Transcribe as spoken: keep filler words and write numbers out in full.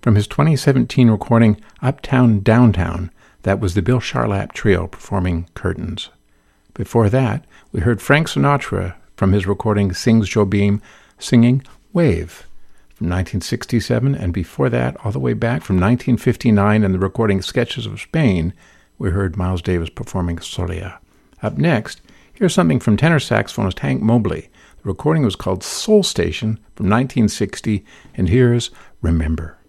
From his twenty seventeen recording Uptown Downtown, that was the Bill Charlap Trio performing Curtains. Before that, we heard Frank Sinatra from his recording Sings Jobim singing Wave from nineteen sixty-seven, and before that, all the way back from nineteen fifty-nine in the recording Sketches of Spain, we heard Miles Davis performing Soleá. Up next, here's something from tenor saxophonist Hank Mobley. The recording was called Soul Station from nineteen sixty, and here's Remember.